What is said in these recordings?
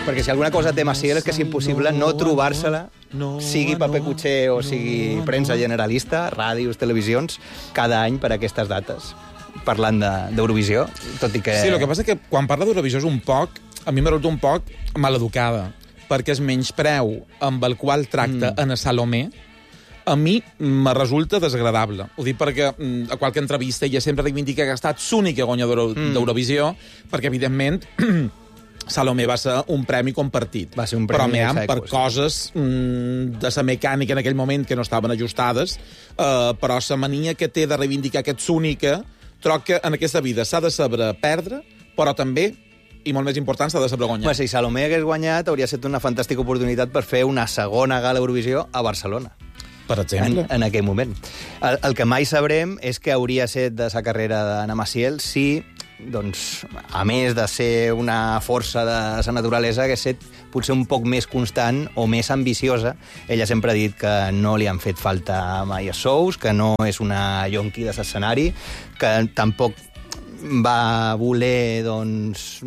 Perquè si alguna cosa té Maciel és que és impossible no trobar-se-la, sigui paper cuixer o sigui premsa generalista, ràdios, televisions, cada any per aquestes dates, parlant d'Eurovisió, tot i que... Sí, el que passa és que quan parla d'Eurovisió és un poc, a mi m'ha resultat un poc maleducada, perquè el menyspreu amb el qual tracta Anna Salomé a mi me resulta desagradable. Ho dic perquè a qualque entrevista ella sempre reivindica que ha estat l'única guanyadora d'Eurovisió, perquè, evidentment, Salomé va ser un premi compartit. Va ser un premi per coses de la mecànica en aquell moment que no estaven ajustades, però la mania que té de reivindicar que ets única, troc que en aquesta vida s'ha de saber perdre, però també, i molt més important, s'ha de saber guanyar. Si Salomé hagués guanyat, hauria estat una fantàstica oportunitat per fer una segona gala Eurovisió a Barcelona. Per exemple. En aquell moment. El que mai sabrem és que hauria set de la carrera d'Anna Maciel si, doncs, a més de ser una força de la naturalesa, hagués set potser un poc més constant o més ambiciosa. Ella sempre ha dit que no li han fet falta mai els sous, que no és una yonqui de l'escenari, que tampoc va voler, doncs,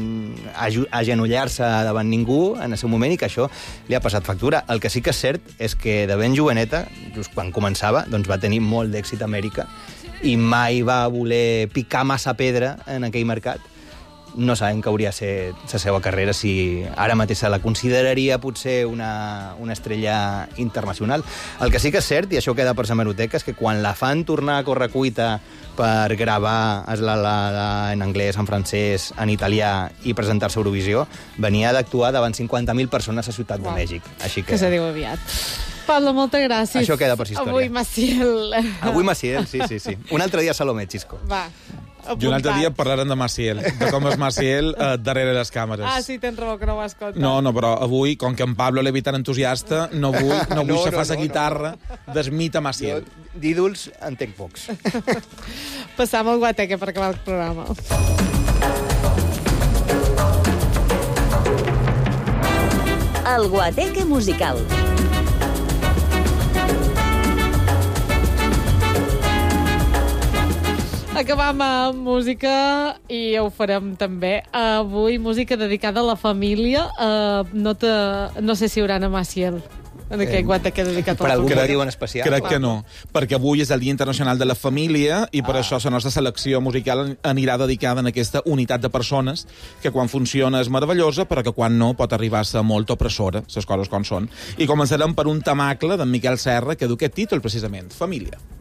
agenollar-se davant ningú en el seu moment i que això li ha passat factura. El que sí que és cert és que de ben joveneta, just quan començava, doncs va tenir molt d'èxit a Amèrica i mai va voler picar massa pedra en aquell mercat. No sabem que hauria de ser la seva carrera, si ara mateix se la consideraria potser una estrella internacional. El que sí que és cert, i això queda per l'hemeroteca, és que quan la fan tornar a correcuita per gravar en anglès, en francès, en italià i presentar-se a Eurovisió, venia d'actuar davant 50.000 persones a Ciutat de Mèxic. Així que se diu aviat. Pablo, moltes gràcies. Això queda per història. Avui Maciel. Avui Maciel, sí. Un altre dia Salomé, Xisco. Va. I un altre dia parlarem de Maciel, de com és Maciel darrere les càmeres. Ah, sí, tens raó, que no ho has contat. No, però avui, com que en Pablo l'he tan entusiasta, no vull que faci guitarra del mite Maciel. D'ídols en tenc pocs. Passam al Guateque per acabar el programa. El Guateque musical. Acabam amb música i ho farem també. Avui música dedicada a la família. No sé si hi haurà Anna Maciel en aquest Guateque dedicat a la família. Per algun motiu en especial? Crec que no, perquè avui és el Dia Internacional de la Família i per això la nostra selecció musical anirà dedicada en aquesta unitat de persones que quan funciona és meravellosa, però que quan no pot arribar a ser molt opressora, les coses com són. I començarem per un temacle d'en Miquel Serra que du aquest títol precisament, Família.